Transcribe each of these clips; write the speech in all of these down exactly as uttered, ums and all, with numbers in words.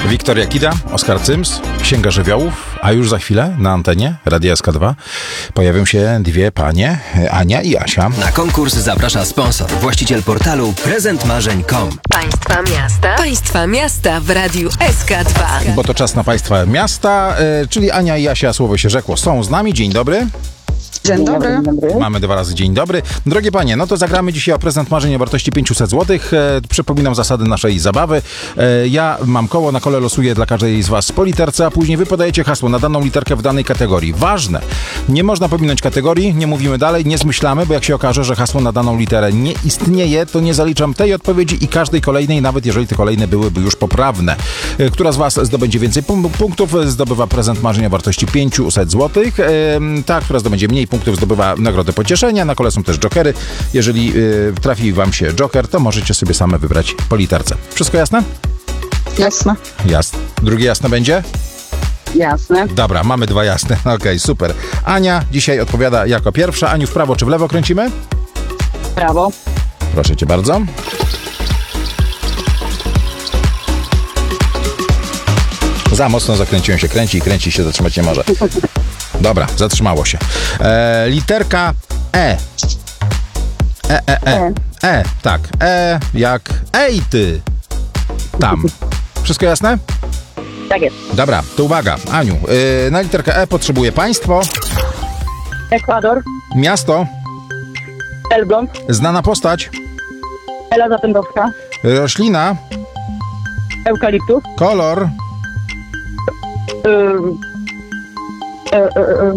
Wiktoria Kida, Oskar Cyms, Księga Żywiołów, a już za chwilę na antenie Radia S K dwa pojawią się dwie panie, Ania i Asia. Na konkurs zaprasza sponsor, właściciel portalu prezent marzeń kropka com. Państwa miasta. Państwa miasta w Radiu S K dwa. Bo to czas na Państwa miasta, y, czyli Ania i Asia, słowo się rzekło, są z nami. Dzień dobry. Dzień dobry. Mamy dwa razy dzień dobry. Drogie panie, no to zagramy dzisiaj o prezent marzeń o wartości pięćset złotych. E, przypominam zasady naszej zabawy. E, ja mam koło, na kole losuję dla każdej z was po literce, a później wy podajecie hasło na daną literkę w danej kategorii. Ważne, nie można pominąć kategorii, nie mówimy dalej, nie zmyślamy, bo jak się okaże, że hasło na daną literę nie istnieje, to nie zaliczam tej odpowiedzi i każdej kolejnej, nawet jeżeli te kolejne byłyby już poprawne. E, która z was zdobędzie więcej punktów, zdobywa prezent marzeń o wartości pięćset złotych. E, ta, która zdobędzie mniej punktów, zdobywa nagrodę pocieszenia. Na kole są też jokery. Jeżeli y, trafi wam się joker, to możecie sobie same wybrać po literce. Wszystko jasne? Jasne. Jasne. Drugie jasne będzie? Jasne. Dobra, mamy dwa jasne. Okej, okay, super. Ania dzisiaj odpowiada jako pierwsza. Aniu, w prawo czy w lewo kręcimy? Prawo. Proszę cię bardzo. Za mocno zakręciłem się. Kręci i kręci się, zatrzymać nie może. Dobra, zatrzymało się. E, literka E. E, e, e. E, tak. E jak ej ty. Tam. Wszystko jasne? Tak jest. Dobra, to uwaga. Aniu, y, na literkę E potrzebuję państwo. Ekwador. Miasto. Elbląg. Znana postać. Ela Zapędowska. Roślina. Eukaliptus. Kolor. Ym, e, e, e,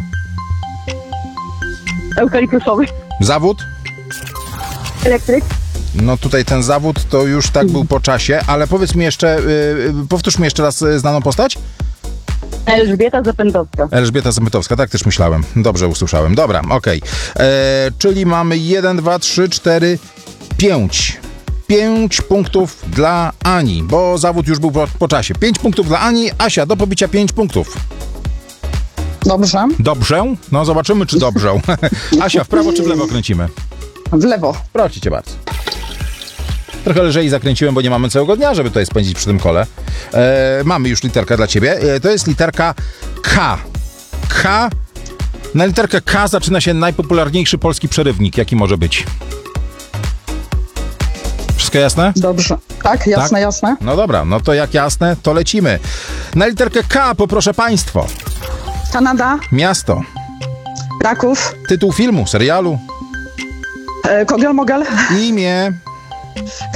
eukaliptusowy. Zawód. Elektryk. No tutaj ten zawód to już tak był po czasie, ale powiedz mi jeszcze, y, powtórz mi jeszcze raz znaną postać. Elżbieta Zapędowska. Elżbieta Zapędowska, tak też myślałem. Dobrze usłyszałem. Dobra, okej. Okay. Czyli mamy jeden, dwa, trzy, cztery, pięć. Pięć punktów dla Ani, bo zawód już był po, po czasie. Pięć punktów dla Ani. Asia, do pobicia pięć punktów. Dobrze. Dobrze? No zobaczymy, czy dobrze. Asia, w prawo czy w lewo kręcimy? W lewo. Proszę cię bardzo. Trochę lżej zakręciłem, bo nie mamy całego dnia, żeby tutaj spędzić przy tym kole. E, mamy już literkę dla ciebie. E, to jest literka K. K. Na literkę K zaczyna się najpopularniejszy polski przerywnik, jaki może być. Wszystko jasne? Dobrze. Tak, jasne, tak? Jasne. No dobra, no to jak jasne, to lecimy. Na literkę K poproszę państwo. Kanada. Miasto. Kraków. Tytuł filmu, serialu. E, Kogel Mogel. Imię.